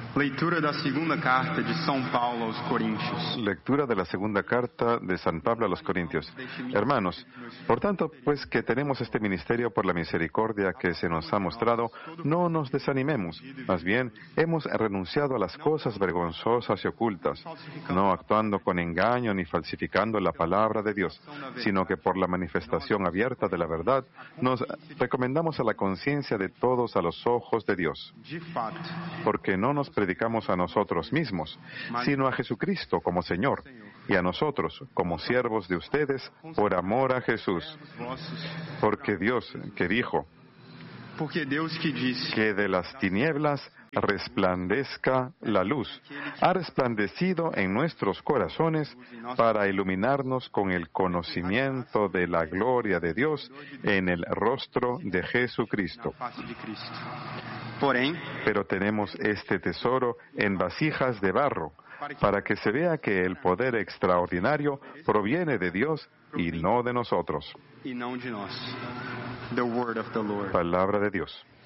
Leitura da segunda carta de São Paulo aos Coríntios. Lectura de la segunda carta de San Pablo a los Corintios. Hermanos, por tanto, pues que tenemos este ministerio por la misericordia que se nos ha mostrado, no nos desanimemos. Más bien, hemos renunciado a las cosas vergonzosas y ocultas, no actuando con engaño ni falsificando la palabra de Dios, sino que por la manifestación abierta de la verdad, nos recomendamos a la conciencia de todos a los ojos de Dios. Porque no nos predicamos a nosotros mismos, sino a Jesucristo como Señor, y a nosotros como siervos de ustedes por amor a Jesús. Porque Dios que dijo que de las tinieblas resplandezca la luz, ha resplandecido en nuestros corazones para iluminarnos con el conocimiento de la gloria de Dios en el rostro de Jesucristo. Pero tenemos este tesoro en vasijas de barro, para que se vea que el poder extraordinario proviene de Dios y no de nosotros. Palabra de Dios.